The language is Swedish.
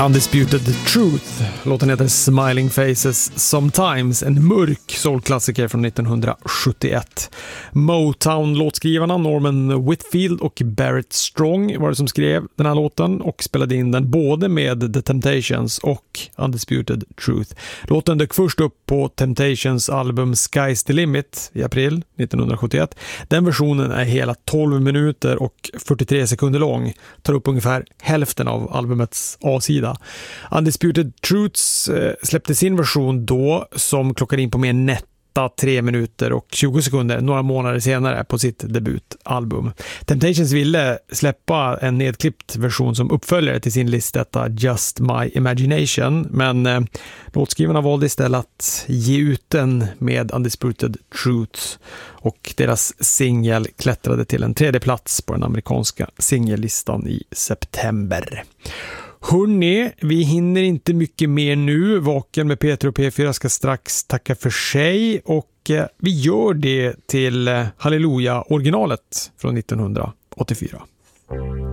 Undisputed Truth. Låten heter Smiling Faces Sometimes, en mörk soulklassiker från 1971. Motown-låtskrivarna Norman Whitfield och Barrett Strong var det som skrev den här låten och spelade in den både med The Temptations och Undisputed Truth. Låten dök först upp på Temptations album Sky's the Limit i april 1971. Den versionen är hela 12 minuter och 43 sekunder lång, tar upp ungefär hälften av albumets A-sida. Undisputed Truths släppte sin version då, som klockade in på mer nätta 3 minuter och 20 sekunder några månader senare på sitt debutalbum. Temptations ville släppa en nedklippt version som uppföljare till sin listetta Just My Imagination, men låtskrivarna valde istället att ge ut den med Undisputed Truths, och deras singel klättrade till en 3:e plats på den amerikanska singellistan i september. Hörrni, vi hinner inte mycket mer nu. Vaken med Peter och P4 ska strax tacka för sig, och vi gör det till Halleluja originalet från 1984.